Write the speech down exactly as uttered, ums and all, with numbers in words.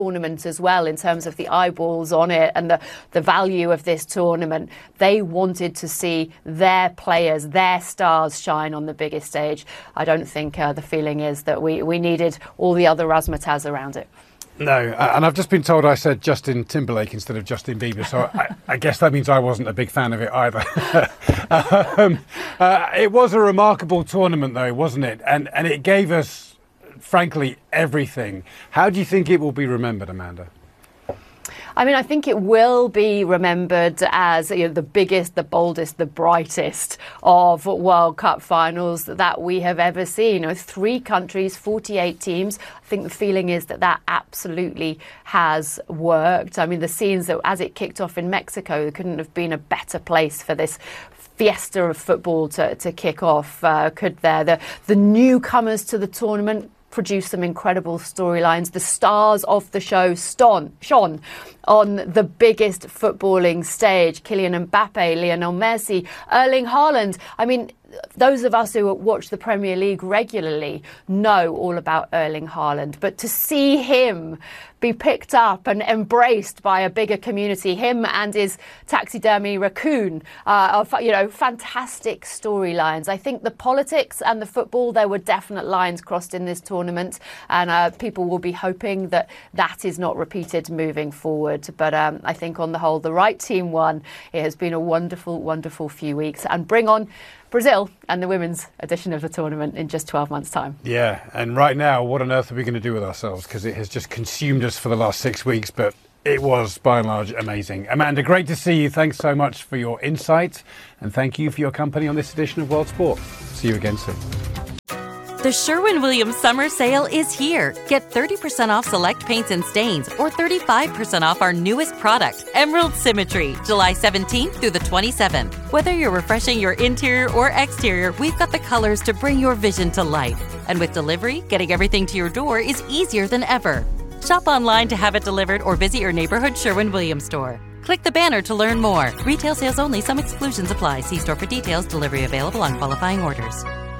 tournament as well in terms of the eyeballs on it and the, the value of this tournament. They wanted to see their players, their stars shine on the biggest stage. I don't think uh, the feeling is that we, we needed all the other razzmatazz around it. No, and I've just been told I said Justin Timberlake instead of Justin Bieber, so I, I guess that means I wasn't a big fan of it either. um, uh, it was a remarkable tournament though, wasn't it? And, and it gave us, frankly, everything. How do you think it will be remembered, Amanda? I mean, I think it will be remembered as, you know, the biggest, the boldest, the brightest of World Cup finals that we have ever seen. You know, three countries, forty-eight teams. I think the feeling is that that absolutely has worked. I mean, the scenes that as it kicked off in Mexico, there couldn't have been a better place for this fiesta of football to, to kick off, uh, could there? The, the newcomers to the tournament produced some incredible storylines. The stars of the show shone, shone on the biggest footballing stage. Kylian Mbappe, Lionel Messi, Erling Haaland. I mean, those of us who watch the Premier League regularly know all about Erling Haaland, but to see him be picked up and embraced by a bigger community, him and his taxidermy raccoon, uh, are, you know, fantastic storylines. I think the politics and the football, there were definite lines crossed in this tournament, and uh, people will be hoping that that is not repeated moving forward. But um, I think on the whole, the right team won. It has been a wonderful, wonderful few weeks, and bring on Brazil and the women's edition of the tournament in just twelve months' time. Yeah, and right now, what on earth are we going to do with ourselves? Because it has just consumed us for the last six weeks, but it was, by and large, amazing. Amanda, great to see you. Thanks so much for your insight, and thank you for your company on this edition of World Sport. See you again soon. The Sherwin-Williams Summer Sale is here. Get thirty percent off select paints and stains or thirty-five percent off our newest product, Emerald Symmetry, July seventeenth through the twenty-seventh. Whether you're refreshing your interior or exterior, we've got the colors to bring your vision to life. And with delivery, getting everything to your door is easier than ever. Shop online to have it delivered or visit your neighborhood Sherwin-Williams store. Click the banner to learn more. Retail sales only. Some exclusions apply. See store for details. Delivery available on qualifying orders.